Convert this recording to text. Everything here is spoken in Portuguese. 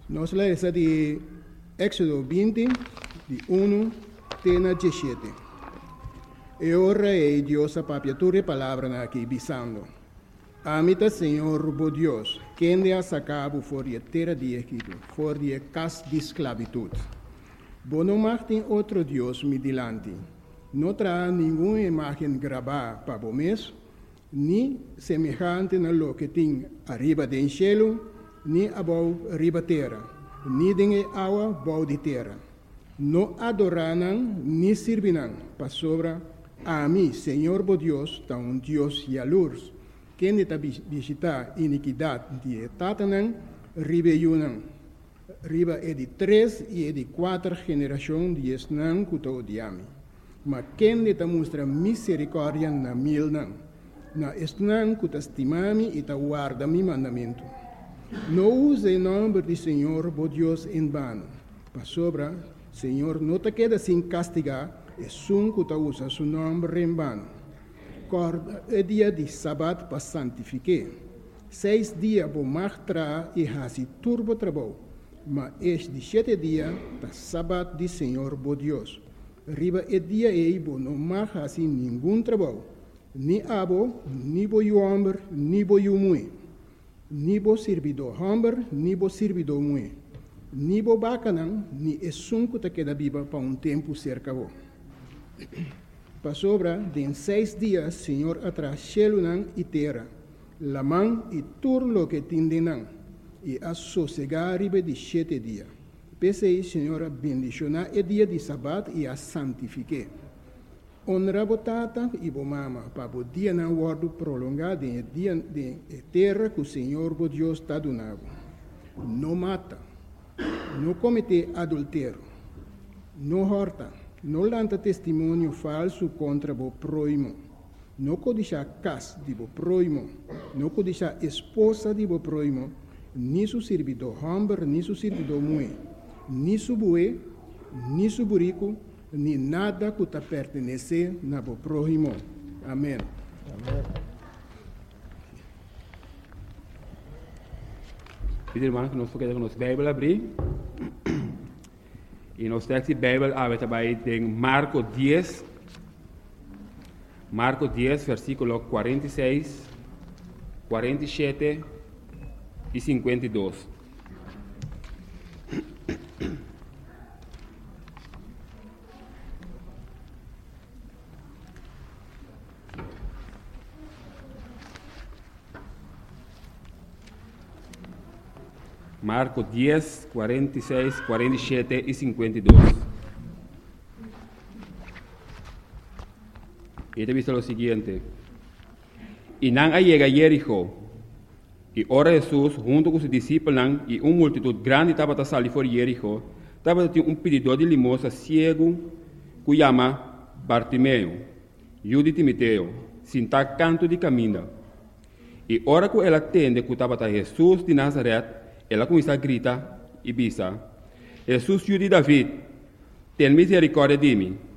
Nós lemos de Éxodo 20, de 1 até 17. E ora é Deus a papiatura palavra aqui, bisando. Amita Senhor, bo Deus, quem de sacabo for de terra de Egito, for de casa de esclavitud. Bo não martem outro Deus me dilante. Não terá nenhuma imagem gravada para o mês, nem semejante na lo que tem arriba do cielo, nem abaixo arriba terra, nem de água abaixo de terra. Não adorarão, nem servirão para sobra a mim, Senhor bo Deus, tão Deus e a luz, quem está visitar iniquidade de Tatanã, riba Yunã. Riba é de 3 e é de 4 gerações de Esnã que te odiame. Mas quem está mostra misericórdia na milnã, na Esnã que te estimame e te guarda mi mandamento. Não use o nome do Senhor, bo Deus, em vano. Para sobra, Senhor, não te queda sem castigar, é sum que te usa seu nome em vano. É dia de sábado para santificar. 6 dias vou martrar e hasi turbo trabalho. Mas este 7 dias, da sábado de Senhor, bo Deus. Riba é dia e bo não mais hasi nenhum trabalho. Ni abo, ni bo homem, ni bo mulher. Ni bo servidor homem, ni bo servidor mulher. Ni bo bacanão, ni é sunco te queda viva para tempo cerca bo. Para sobra, de 6 dias, Senhor atrás célunan e terra, la mão e tudo o que tindenam, e a sossegar riba de 7 dias. Pensei, Senhor, bendicionar o dia de sábado e a santificar. Honra a tata e a mama, para o dia não guardo prolongado em dia de terra que o Senhor, o Deus, está donando. Não mata, não comete adultério, não horta, não lanta testemunho falso contra o próximo, não codicia casa de o próximo, não codicia esposa de o próximo, nem seu servidor homem, nem seu servidor mulher, nem seu bué, nem seu burico, nem nada que te pertenece na o próximo. Amém. Amém. Pedir, irmão, que nós podemos a nossa Bíblia abrir. E nós temos a Bíblia aberta em Marcos 10. Marcos 10, versículo 46, 47 e 52. Marcos 10, 46, 47 e 52. E te dice lo siguiente. Y nan llega a Jericó, y ora Jesús junto con sus discípulos y una multitud grande estaba a salir por Jericó, estaba un pedidor de limosna ciego que llama Bartimeo, hijo de Timoteo, sin estar canto de camino. Y ora que él atende que estaba a Jesús de Nazaret, ela começa a gritar e bisa: Jesus, filho de David, tem misericórdia de mim.